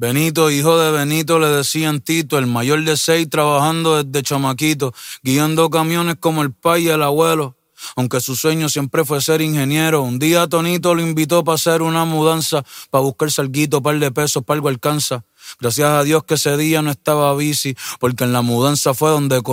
Benito, hijo de Benito, le decían Tito, el mayor de 6, trabajando desde chamaquito, guiando camiones como el pai y el abuelo. Aunque su sueño siempre fue ser ingeniero, un día Tonito lo invitó para hacer una mudanza, para buscarse alguito, par de pesos, para algo alcanza. Gracias a Dios que ese día no estaba bici, porque en la mudanza fue donde